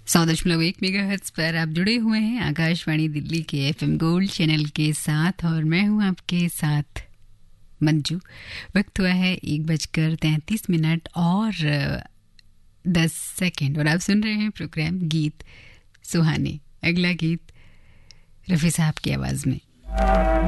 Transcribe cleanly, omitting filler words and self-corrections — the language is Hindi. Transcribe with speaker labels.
Speaker 1: 100.1 मेगाहर्ट्ज पर आप जुड़े हुए हैं आकाशवाणी दिल्ली के एफएम गोल्ड चैनल के साथ और मैं हूं आपके साथ मंजू। वक्त हुआ है 1:33 और 10 सेकंड और आप सुन रहे हैं प्रोग्राम गीत सुहाने। अगला गीत रफ़ी साहब की आवाज़ में।